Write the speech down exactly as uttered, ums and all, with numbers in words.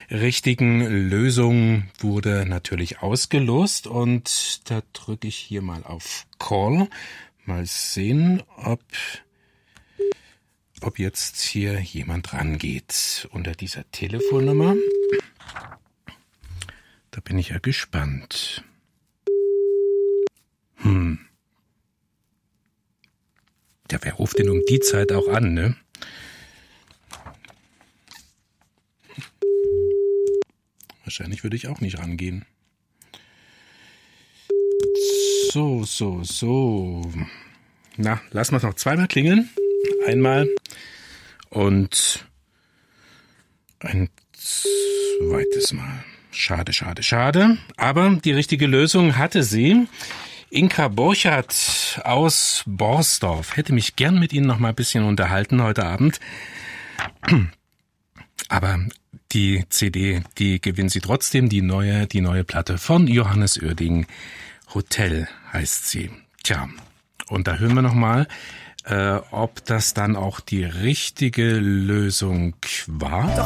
richtigen Lösung wurde natürlich ausgelost und da drücke ich hier mal auf Call. Mal sehen, ob, ob jetzt hier jemand rangeht unter dieser Telefonnummer. Da bin ich ja gespannt. Hm. Ja, wer ruft denn um die Zeit auch an, ne? Wahrscheinlich würde ich auch nicht rangehen. So, so, so. Na, lassen wir es noch zweimal klingeln. Einmal und ein zweites Mal. Schade, schade, schade. Aber die richtige Lösung hatte sie. Inka Borchardt aus Borsdorf. Hätte mich gern mit Ihnen noch mal ein bisschen unterhalten heute Abend. Aber die C D, die gewinnen Sie trotzdem, die neue, die neue Platte von Johannes Oerding. Hotel heißt sie. Tja, und da hören wir noch mal, äh, ob das dann auch die richtige Lösung war.